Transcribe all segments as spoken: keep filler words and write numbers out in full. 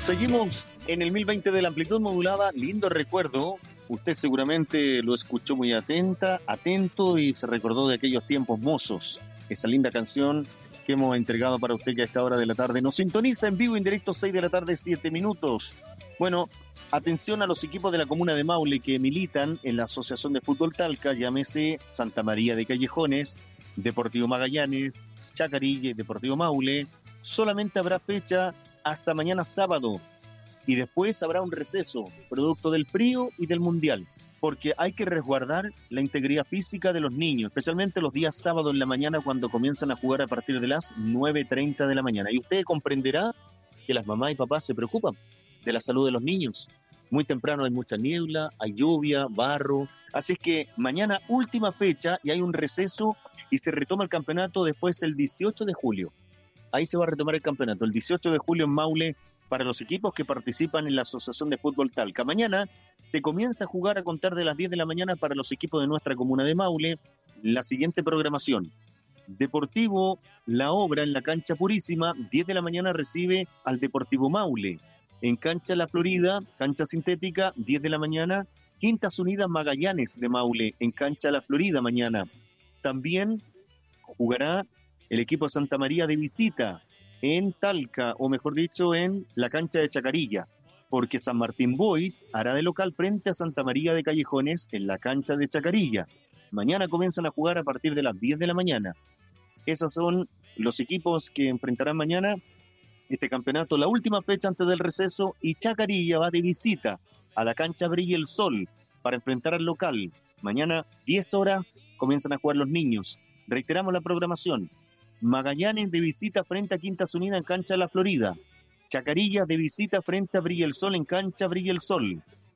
Seguimos en el mil veinte de la amplitud modulada, lindo recuerdo. Usted seguramente lo escuchó muy atenta, atento y se recordó de aquellos tiempos mozos. Esa linda canción que hemos entregado para usted que a esta hora de la tarde nos sintoniza en vivo, en directo, seis de la tarde, siete minutos. Bueno, atención a los equipos de la comuna de Maule que militan en la Asociación de Fútbol Talca, llámese Santa María de Callejones, Deportivo Magallanes, Chacarilla y Deportivo Maule. Solamente habrá fecha hasta mañana sábado y después habrá un receso, producto del frío y del mundial, porque hay que resguardar la integridad física de los niños, especialmente los días sábados en la mañana cuando comienzan a jugar a partir de las nueve treinta de la mañana. Y usted comprenderá que las mamás y papás se preocupan de la salud de los niños. Muy temprano hay mucha niebla, hay lluvia, barro, así es que mañana última fecha y hay un receso y se retoma el campeonato después el dieciocho de julio. Ahí se va a retomar el campeonato, el dieciocho de julio en Maule, para los equipos que participan en la Asociación de Fútbol Talca. Mañana se comienza a jugar a contar de las diez de la mañana para los equipos de nuestra comuna de Maule. La siguiente programación: Deportivo La Obra en la cancha Purísima, diez de la mañana recibe al Deportivo Maule. En cancha La Florida, cancha sintética, diez de la mañana, Quintas Unidas Magallanes de Maule, en cancha La Florida mañana. También jugará el equipo de Santa María de visita en Talca, o mejor dicho, en la cancha de Chacarilla, porque San Martín Boys hará de local frente a Santa María de Callejones en la cancha de Chacarilla. Mañana comienzan a jugar a partir de las diez de la mañana. Esos son los equipos que enfrentarán mañana este campeonato, la última fecha antes del receso, y Chacarilla va de visita a la cancha Brilla el Sol para enfrentar al local. Mañana, diez horas, comienzan a jugar los niños. Reiteramos la programación: Magallanes de visita frente a Quintas Unidas en cancha La Florida. Chacarilla de visita frente a Brilla el Sol en cancha Brilla el Sol.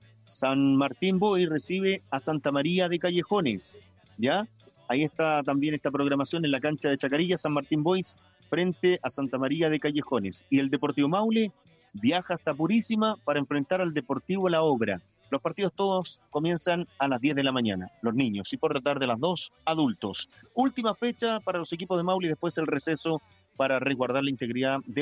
San Martín Boy recibe a Santa María de Callejones. ¿Ya? Ahí está también esta programación en la cancha de Chacarilla, San Martín Boys frente a Santa María de Callejones. Y el Deportivo Maule viaja hasta Purísima para enfrentar al Deportivo La Obra. Los partidos todos comienzan a las diez de la mañana, los niños, y por la tarde a las dos, adultos. Última fecha para los equipos de Maule y después el receso para resguardar la integridad de